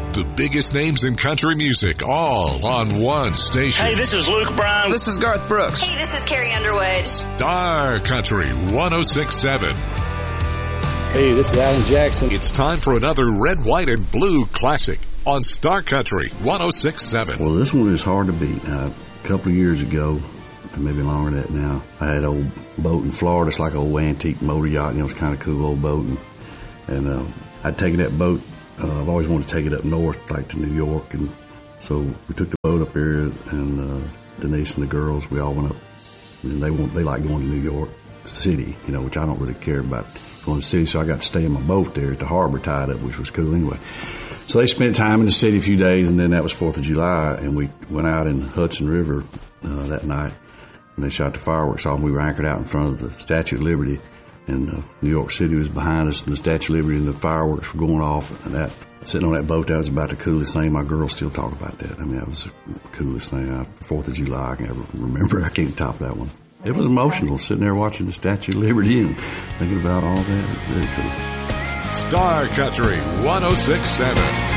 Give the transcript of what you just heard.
The biggest names in country music, all on one station. Hey, this is Luke Bryan. This is Garth Brooks. Hey, this is Carrie Underwood. Star Country 106.7. Hey, this is Alan Jackson. It's time for another red, white, and blue classic on Star Country 106.7. Well, this one is hard to beat. A couple of years ago, maybe longer than that now, I had an old boat in Florida. It's like an old antique motor yacht. You know, it's kind of cool old boat. And I'd taken that boat. I've always wanted to take it up north, like to New York. And so we took the boat up there, and Denise and the girls, we all went up. And they like going to New York City, you know, which I don't really care about going to the city. So I got to stay in my boat there at the harbor tied up, which was cool anyway. So they spent time in the city a few days, and then that was 4th of July, and we went out in Hudson River that night, and they shot the fireworks off. We were anchored out in front of the Statue of Liberty, and New York City was behind us, and the Statue of Liberty and the fireworks were going off. And that, sitting on that boat, that was about the coolest thing. My girls still talk about that. I mean, that was the coolest thing. 4th of July, I can ever remember. I can't top that one. It was emotional, sitting there watching the Statue of Liberty and thinking about all that. It was very cool. Star Country 106.7.